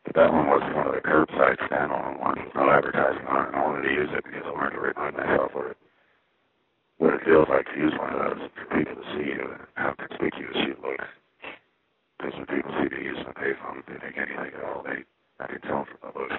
But that one wasn't one of the curbside standalone ones with no advertising on it, and I wanted to use it because I wanted to remind myself what it feels like to use one of those for people to see how conspicuous you look. Because when people see me using a payphone, if they think anything at all, I can tell from the looks